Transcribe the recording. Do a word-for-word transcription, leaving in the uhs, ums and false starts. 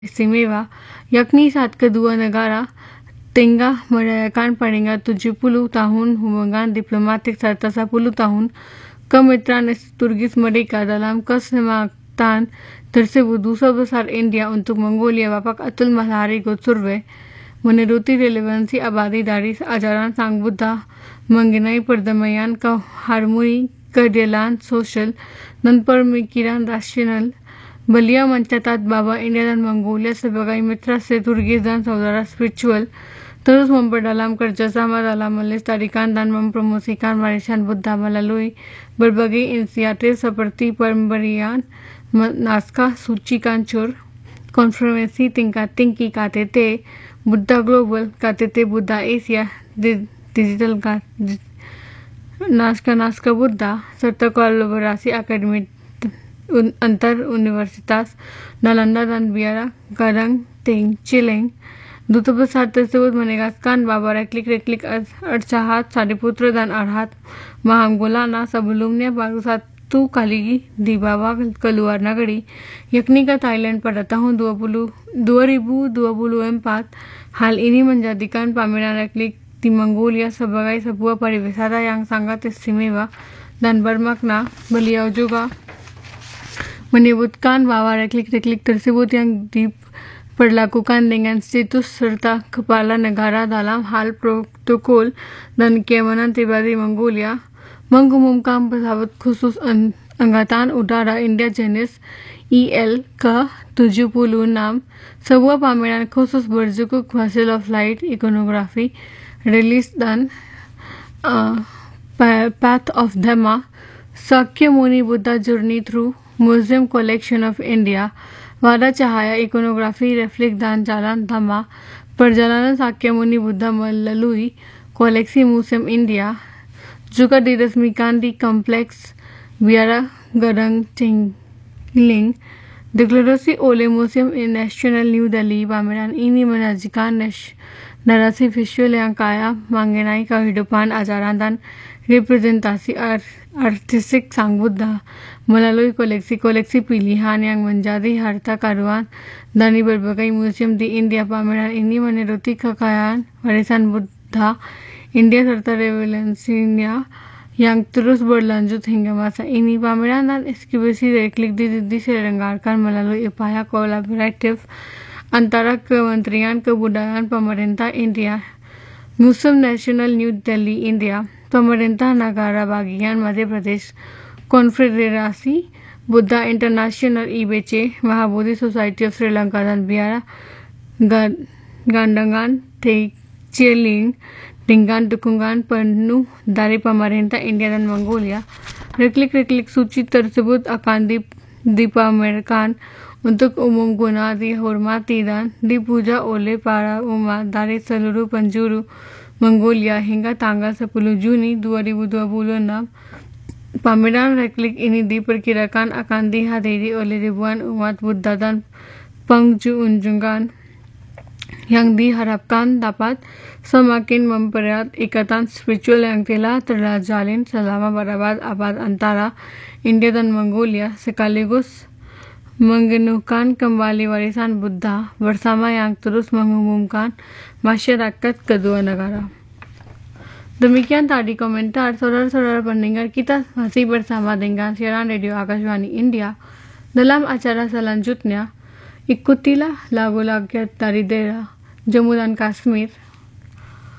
Istimewa, yakni saat kedua negara tengah merayakan peringatan tujuh puluh tahun hubungan diplomatik serta sepuluh tahun kemitraan strategis mereka dalam kesepakatan tersebut. Duta Besar India untuk Mongolia Bapak Atul Malhari Survey meneruti relevansi abadi dari ajaran Sang Buddha mengenai perdamaian, harmoni, keadilan sosial, dan pemikiran rasional. Beliau mencatat bahwa India dan Mongolia sebagai mitra strategis dan saudara spiritual terus memperdalam kerjasama dalam melestarikan dan mempromosikan warisan Buddha melalui berbagai inisiatif seperti pemberian naskah suci Kancur, konferensi tingkat tinggi K T T, Buddha Global, K T T Buddha Asia, Digital Naskah-naskah Buddha, serta kolaborasi akademik antar universitas Nalanda dan Biara Gadang Chileng. Duta Besar tersebut menegaskan bahwa replik-replik Arhat, Sariputra dan Arhat Mahamgolana sebelumnya baru satu kali dibawa ke luar negeri, yakni ke Thailand pada tahun dua ribu dua puluh empat. Hal ini menjadikan pameran replik di Mongolia sebagai sebuah pariwisata yang sangat istimewa dan bermakna. Beliau juga menyebutkan bahwa replik-replik tersebut yang diperlakukan dengan status serta kepala negara dalam hal protokol dan keamanan pribadi Mongolia, mengumumkan pesawat khusus Angkatan Udara India jenis I L K tujuh puluh enam, sebuah pameran khusus berjudul Fossil of Light Iconography, rilis dan uh, Path of Dhamma, Sakyamuni Buddha Journey Through Museum Collection of India, Wada Cahaya Iconography Reflect dan Jalan Dhamma, Perjalanan Sakyamuni Buddha melalui Koleksi Museum India, juga diresmikan di Kompleks Biara Gadang Chileng. Deklarasi oleh Museum Nasional New Delhi. Pameran ini menyajikan narasi visual yang kaya mengenai kehidupan, ajaran, dan representasi artistik Sang Buddha melalui koleksi-koleksi pilihan yang menjadi harta karun dari berbagai museum di India. Pameran ini meneruti kekayaan warisan Buddha India serta relevansinya yang terus berlanjut hingga masa ini. Pameran dan eksibisi replik diselenggarakan melalui upaya kolaboratif antara Kementerian Kebudayaan Pemerintah India, Museum Nasional New Delhi India, Pemerintah Negara Bagian Madhya Pradesh, Konfederasi Buddha International I B C, Mahabodhi Society of Sri Lanka, dan Biara Gandangan Chileng dengan dukungan penuh dari pemerintah India dan Mongolia. Replik-replik suci tersebut akan dipamerkan untuk umum guna, dihormati dan dipuja oleh para umat dari seluruh penjuru Mongolia hingga tanggal sepuluh Juni dua ribu dua puluh enam. Pameran replik ini diperkirakan akan dihadiri oleh ribuan umat Buddha dan pengunjung yang diharapkan dapat semakin mempererat ikatan spiritual yang telah terjalin selama berabad-abad antara India dan Mongolia, sekaligus mengenuhkan kembali warisan Buddha bersama yang terus mengumumkan masyarakat kedua negara. Demikian tadi komentar saudara-saudara pendengar, kita masih bersama dengan siaran radio Akashvani India. Dalam acara selanjutnya, ikutilah lagu-lagu dari daerah Jammu dan Kashmir.